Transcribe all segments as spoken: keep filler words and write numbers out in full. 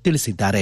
ತಿಳಿಸಿದ್ದಾರೆ.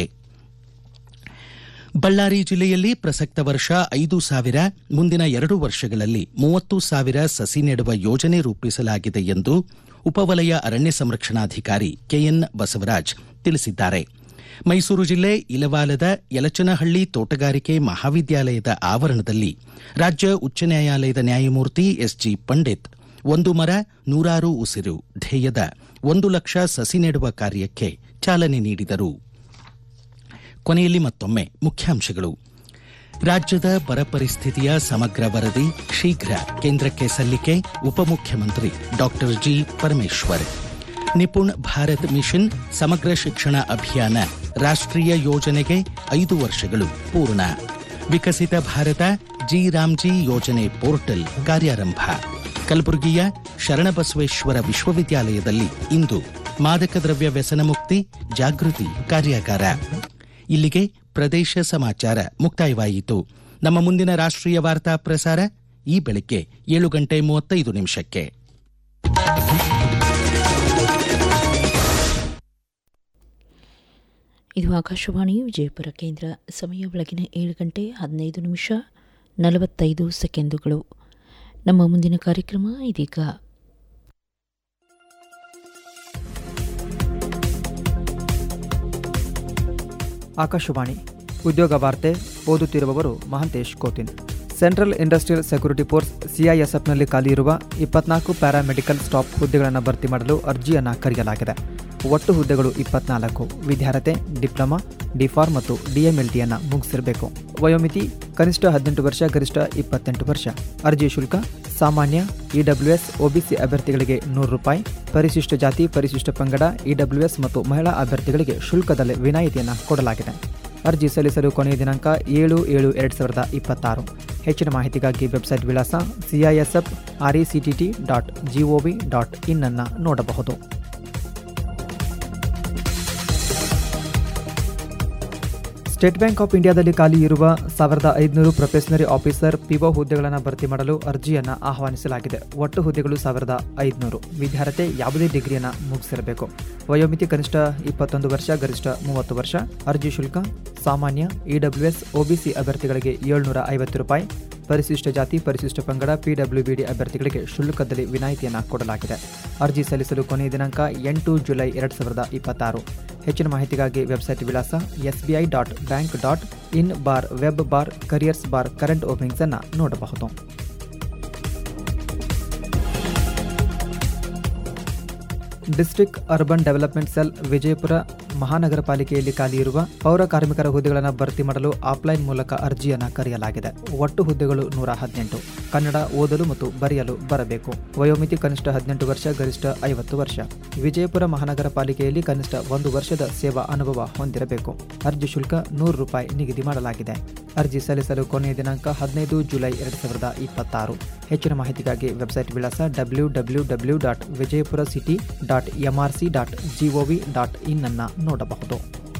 ಬಳ್ಳಾರಿ ಜಿಲ್ಲೆಯಲ್ಲಿ ಪ್ರಸಕ್ತ ವರ್ಷ ಐದು ಸಾವಿರ ಮುಂದಿನ ಎರಡು ವರ್ಷಗಳಲ್ಲಿ ಮೂವತ್ತು ಸಾವಿರ ಸಸಿ ನೆಡುವ ಯೋಜನೆ ರೂಪಿಸಲಾಗಿದೆ ಎಂದು ಉಪವಲಯ ಅರಣ್ಯ ಸಂರಕ್ಷಣಾಧಿಕಾರಿ ಕೆಎನ್ ಬಸವರಾಜ್ ತಿಳಿಸಿದ್ದಾರೆ. ಮೈಸೂರು ಜಿಲ್ಲೆ ಇಲವಾಲದ ಯಲಚನಹಳ್ಳಿ ತೋಟಗಾರಿಕೆ ಮಹಾವಿದ್ಯಾಲಯದ ಆವರಣದಲ್ಲಿ ರಾಜ್ಯ ಉಚ್ಚ ನ್ಯಾಯಾಲಯದ ನ್ಯಾಯಮೂರ್ತಿ ಎಸ್ಜಿ ಪಂಡಿತ್ ಒಂದು ಮರ ನೂರಾರು ಉಸಿರು ಧ್ಯೇಯದ ಒಂದು ಲಕ್ಷ ಸಸಿ ನೆಡುವ ಕಾರ್ಯಕ್ಕೆ ಚಾಲನೆ ನೀಡಿದರು. ಕೊನೆಯಲ್ಲಿ ಮತ್ತೊಮ್ಮೆ ಮುಖ್ಯಾಂಶಗಳು. ರಾಜ್ಯದ ಬರ ಪರಿಸ್ಥಿತಿಯ ಸಮಗ್ರ ವರದಿ ಶೀಘ್ರ ಕೇಂದ್ರಕ್ಕೆ ಸಲ್ಲಿಕೆ ಉಪಮುಖ್ಯಮಂತ್ರಿ doctor G Parameshwar. NIPUN Bharat mission ಸಮಗ್ರ ಶಿಕ್ಷಣ ಅಭಿಯಾನ ರಾಷ್ಟ್ರೀಯ ಯೋಜನೆಗೆ ಐದು ವರ್ಷಗಳು ಪೂರ್ಣ. ವಿಕಸಿತ ಭಾರತ ಜಿ ರಾಮ್ಜಿ ಯೋಜನೆ ಪೋರ್ಟಲ್ ಕಾರ್ಯಾರಂಭ. ಕಲಬುರಗಿಯ ಶರಣಬಸವೇಶ್ವರ ವಿಶ್ವವಿದ್ಯಾಲಯದಲ್ಲಿ ಇಂದು ಮಾದಕ ದ್ರವ್ಯ ವ್ಯಸನ ಮುಕ್ತಿ ಜಾಗೃತಿ ಕಾರ್ಯಾಗಾರ. ಇಲ್ಲಿಗೆ ಪ್ರದೇಶ ಸಮಾಚಾರ ಮುಕ್ತಾಯವಾಯಿತು. ನಮ್ಮ ಮುಂದಿನ ರಾಷ್ಟ್ರೀಯ ವಾರ್ತಾ ಪ್ರಸಾರ ಈ ಬೆಳಗ್ಗೆ ಏಳು ಗಂಟೆ ಮೂವತ್ತೈದು ನಿಮಿಷಕ್ಕೆ. ಇದು ಆಕಾಶವಾಣಿ ವಿಜಯಪುರ ಕೇಂದ್ರ. ಸಮಯ ಬೆಳಗಿನ ಏಳು ಗಂಟೆ ಹದಿನೈದು ನಿಮಿಷ ನಲವತ್ತೈದು ಸೆಕೆಂಡುಗಳು. ನಮ್ಮ ಮುಂದಿನ ಕಾರ್ಯಕ್ರಮ ಇದೀಗ. ಆಕಾಶವಾಣಿ ಉದ್ಯೋಗ ವಾರ್ತೆ ಓದುತ್ತಿರುವವರು Mahantesh ಕೋತಿನ್. Central industrial security force ಸಿಐಎಸ್ಎಫ್ನಲ್ಲಿ ಖಾಲಿ ಇರುವ ಇಪ್ಪತ್ನಾಲ್ಕು ಪ್ಯಾರಾಮೆಡಿಕಲ್ ಸ್ಟಾಫ್ ಹುದ್ದೆಗಳನ್ನು ಭರ್ತಿ ಮಾಡಲು ಅರ್ಜಿಯನ್ನು ಕರೆಯಲಾಗಿದೆ. ಒಟ್ಟು ಹುದ್ದೆಗಳು ಇಪ್ಪತ್ನಾಲ್ಕು. ವಿದ್ಯಾರ್ಹತೆ ಡಿಪ್ಲೊಮಾ, ಡಿಫಾರ್ಮ್ ಮತ್ತು ಡಿಎಂಎಲ್ಟಿಯನ್ನು ಮುಗಿಸಿರಬೇಕು. ವಯೋಮಿತಿ ಕನಿಷ್ಠ ಹದಿನೆಂಟು ವರ್ಷ, ಗರಿಷ್ಠ ಇಪ್ಪತ್ತೆಂಟು ವರ್ಷ. ಅರ್ಜಿ ಶುಲ್ಕ ಸಾಮಾನ್ಯ ಇಡಬ್ಲ್ಯೂಎಸ್ ಒಬಿಸಿ ಅಭ್ಯರ್ಥಿಗಳಿಗೆ ನೂರು ರೂಪಾಯಿ, ಪರಿಶಿಷ್ಟ ಜಾತಿ, ಪರಿಶಿಷ್ಟ ಪಂಗಡ, ಇಡಬ್ಲ್ಯೂಎಸ್ ಮತ್ತು ಮಹಿಳಾ ಅಭ್ಯರ್ಥಿಗಳಿಗೆ ಶುಲ್ಕದಲ್ಲಿ ವಿನಾಯಿತಿಯನ್ನು ಕೊಡಲಾಗಿದೆ. ಅರ್ಜಿ ಸಲ್ಲಿಸಲು ಕೊನೆಯ ದಿನಾಂಕ ಏಳು ಏಳು ಎರಡು ಸಾವಿರದ ಇಪ್ಪತ್ತಾರು. ಹೆಚ್ಚಿನ ಮಾಹಿತಿಗಾಗಿ ವೆಬ್ಸೈಟ್ ವಿಳಾಸ CISF ಆರ್ಇಸಿಟಿಟಿ dot gov dot in ಅನ್ನು ನೋಡಬಹುದು. ಸ್ಟೇಟ್ ಬ್ಯಾಂಕ್ ಆಫ್ ಇಂಡಿಯಾದಲ್ಲಿ ಖಾಲಿ ಇರುವ ಸಾವಿರದ ಐದುನೂರು ಪ್ರೊಫೆಷನರಿ ಆಫೀಸರ್ ಪಿಒ ಹುದ್ದೆಗಳನ್ನು ಭರ್ತಿ ಮಾಡಲು ಅರ್ಜಿಯನ್ನು ಆಹ್ವಾನಿಸಲಾಗಿದೆ. ಒಟ್ಟು ಹುದ್ದೆಗಳು ಸಾವಿರದ ಐದುನೂರು. ವಿದ್ಯಾರ್ಹತೆ ಯಾವುದೇ ಡಿಗ್ರಿಯನ್ನು ಮುಗಿಸಿರಬೇಕು. ವಯೋಮಿತಿ ಕನಿಷ್ಠ ಇಪ್ಪತ್ತೊಂದು ವರ್ಷ, ಗರಿಷ್ಠ ಮೂವತ್ತು ವರ್ಷ. ಅರ್ಜಿ ಶುಲ್ಕ ಸಾಮಾನ್ಯ ಇಡಬ್ಲ್ಯೂಎಸ್ ಒಬಿಸಿ ಅಭ್ಯರ್ಥಿಗಳಿಗೆ ಏಳ್ನೂರ ಐವತ್ತು ರೂಪಾಯಿ, ಪರಿಶಿಷ್ಟ ಜಾತಿ, ಪರಿಶಿಷ್ಟ ಪಂಗಡ, ಪಿಡಬ್ಲ್ಯೂಬಿಡಿ ಅಭ್ಯರ್ಥಿಗಳಿಗೆ ಶುಲ್ಕದಲ್ಲಿ ವಿನಾಯಿತಿಯನ್ನು ಕೊಡಲಾಗಿದೆ. ಅರ್ಜಿ ಸಲ್ಲಿಸಲು ಕೊನೆಯ ದಿನಾಂಕ ಎಂಟು ಜುಲೈ ಎರಡು ಸಾವಿರದ ಇಪ್ಪತ್ತಾರು. ಹೆಚ್ಚಿನ ಮಾಹಿತಿಗಾಗಿ ವೆಬ್ಸೈಟ್ ವಿಳಾಸ SBI dot bank dot in bar web bar careers bar current openings ಅನ್ನು ನೋಡಬಹುದು. District urban development cell Vijayapura ಮಹಾನಗರ ಪಾಲಿಕೆಯಲ್ಲಿ ಖಾಲಿ ಇರುವ ಪೌರ ಕಾರ್ಮಿಕರ ಹುದ್ದೆಗಳನ್ನು ಭರ್ತಿ ಮಾಡಲು ಆಫ್ಲೈನ್ ಮೂಲಕ ಅರ್ಜಿಯನ್ನು ಕರೆಯಲಾಗಿದೆ. ಒಟ್ಟು ಹುದ್ದೆಗಳು ನೂರ ಹದಿನೆಂಟು. ಕನ್ನಡ ಓದಲು ಮತ್ತು ಬರೆಯಲು ಬರಬೇಕು. ವಯೋಮಿತಿ ಕನಿಷ್ಠ ಹದಿನೆಂಟು ವರ್ಷ, ಗರಿಷ್ಠ ಐವತ್ತು ವರ್ಷ. ವಿಜಯಪುರ ಮಹಾನಗರ ಪಾಲಿಕೆಯಲ್ಲಿ ಕನಿಷ್ಠ ಒಂದು ವರ್ಷದ ಸೇವಾ ಅನುಭವ ಹೊಂದಿರಬೇಕು. ಅರ್ಜಿ ಶುಲ್ಕ ನೂರು ರೂಪಾಯಿ ನಿಗದಿ ಮಾಡಲಾಗಿದೆ. ಅರ್ಜಿ ಸಲ್ಲಿಸಲು ಕೊನೆಯ ದಿನಾಂಕ ಹದಿನೈದು ಜುಲೈ ಎರಡು ಸಾವಿರದ ಇಪ್ಪತ್ತಾರು. ಹೆಚ್ಚಿನ ಮಾಹಿತಿಗಾಗಿ ವೆಬ್ಸೈಟ್ ವಿಳಾಸ W W W dot Vijayapura city dot MRC dot gov dot in ಅನ್ನು ನೋಡಬಹುದು.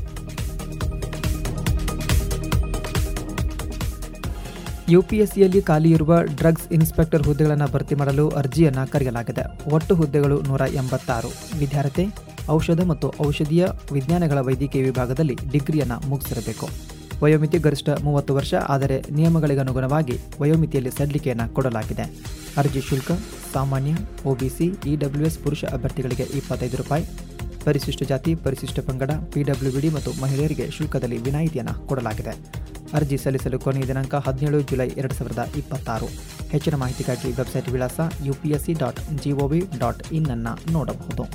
ಯುಪಿಎಸ್ಸಿಯಲ್ಲಿ ಖಾಲಿ ಇರುವ ಡ್ರಗ್ಸ್ ಇನ್ಸ್ಪೆಕ್ಟರ್ ಹುದ್ದೆಗಳನ್ನು ಭರ್ತಿ ಮಾಡಲು ಅರ್ಜಿಯನ್ನು ಕರೆಯಲಾಗಿದೆ. ಒಟ್ಟು ಹುದ್ದೆಗಳು ನೂರ ಎಂಬತ್ತಾರು. ವಿದ್ಯಾರ್ಹತೆ ಔಷಧ ಮತ್ತು ಔಷಧೀಯ ವಿಜ್ಞಾನಗಳ ವೈದ್ಯಕೀಯ ವಿಭಾಗದಲ್ಲಿ ಡಿಗ್ರಿಯನ್ನು ಮುಗಿಸಿರಬೇಕು. ವಯೋಮಿತಿ ಗರಿಷ್ಠ ಮೂವತ್ತು ವರ್ಷ, ಆದರೆ ನಿಯಮಗಳಿಗನುಗುಣವಾಗಿ ವಯೋಮಿತಿಯಲ್ಲಿ ಸಡಿಲಿಕೆಯನ್ನು ಕೊಡಲಾಗಿದೆ. ಅರ್ಜಿ ಶುಲ್ಕ ಸಾಮಾನ್ಯ ಒಬಿಸಿ ಇಡಬ್ಲ್ಯೂಎಸ್ ಪುರುಷ ಅಭ್ಯರ್ಥಿಗಳಿಗೆ ಇಪ್ಪತ್ತೈದು ರೂಪಾಯಿ, ಪರಿಶಿಷ್ಟ ಜಾತಿ, ಪರಿಶಿಷ್ಟ ಪಂಗಡ, ಪಿಡಬ್ಲ್ಯೂಬಿಡಿ ಮತ್ತು ಮಹಿಳೆಯರಿಗೆ ಶುಲ್ಕದಲ್ಲಿ ವಿನಾಯಿತಿಯನ್ನು ಕೊಡಲಾಗಿದೆ. ಅರ್ಜಿ ಸಲ್ಲಿಸಲು ಕೊನೆಯ ದಿನಾಂಕ ಹದಿನೇಳು ಜುಲೈ ಎರಡು ಸಾವಿರದ ಇಪ್ಪತ್ತಾರು. ಹೆಚ್ಚಿನ ಮಾಹಿತಿಗಾಗಿ ವೆಬ್ಸೈಟ್ ವಿಳಾಸ UPSC dot gov dot in ಅನ್ನು ನೋಡಬಹುದು.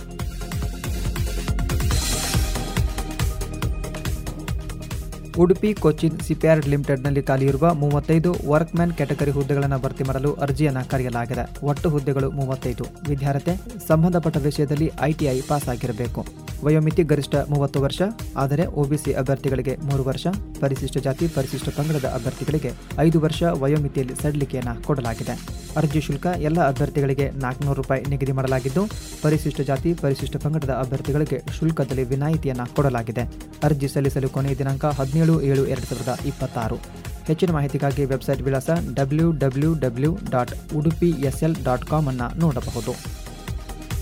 ಉಡುಪಿ ಕೊಚ್ಚಿನ್ ಸಿಪಿಯಾರ್ಡ್ ಲಿಮಿಟೆಡ್ನಲ್ಲಿ ಖಾಲಿ ಇರುವ ಮೂವತ್ತೈದು ವರ್ಕ್ಮ್ಯಾನ್ ಕ್ಯಾಟಗರಿ ಹುದ್ದೆಗಳನ್ನು ಭರ್ತಿ ಮಾಡಲು ಅರ್ಜಿಯನ್ನು ಕರೆಯಲಾಗಿದೆ. ಒಟ್ಟು ಹುದ್ದೆಗಳು ಮೂವತ್ತೈದು. ವಿದ್ಯಾರ್ಹತೆ ಸಂಬಂಧಪಟ್ಟ ವಿಷಯದಲ್ಲಿ ಐಟಿಐ ಪಾಸ್ ಆಗಿರಬೇಕು. ವಯೋಮಿತಿ ಗರಿಷ್ಠ ಮೂವತ್ತು ವರ್ಷ, ಆದರೆ ಒಬಿಸಿ ಅಭ್ಯರ್ಥಿಗಳಿಗೆ ಮೂರು ವರ್ಷ, ಪರಿಶಿಷ್ಟ ಜಾತಿ, ಪರಿಶಿಷ್ಟ ಪಂಗಡದ ಅಭ್ಯರ್ಥಿಗಳಿಗೆ ಐದು ವರ್ಷ ವಯೋಮಿತಿಯಲ್ಲಿ ಸಡಿಲಿಕೆಯನ್ನು ಕೊಡಲಾಗಿದೆ. ಅರ್ಜಿ ಶುಲ್ಕ ಎಲ್ಲ ಅಭ್ಯರ್ಥಿಗಳಿಗೆ ನಾಲ್ಕುನೂರು ರೂಪಾಯಿ ನಿಗದಿ ಮಾಡಲಾಗಿದ್ದು, ಪರಿಶಿಷ್ಟ ಜಾತಿ, ಪರಿಶಿಷ್ಟ ಪಂಗಡದ ಅಭ್ಯರ್ಥಿಗಳಿಗೆ ಶುಲ್ಕದಲ್ಲಿ ವಿನಾಯಿತಿಯನ್ನು ಕೊಡಲಾಗಿದೆ. ಅರ್ಜಿ ಸಲ್ಲಿಸಲು ಕೊನೆಯ ದಿನಾಂಕ ಹದಿನೇಳು ಏಳು ಎರಡು ಸಾವಿರದ ಇಪ್ಪತ್ತಾರು. ಹೆಚ್ಚಿನ ಮಾಹಿತಿಗಾಗಿ ವೆಬ್ಸೈಟ್ ವಿಳಾಸ W W W dot Udupi S L dot com ಅನ್ನು ನೋಡಬಹುದು.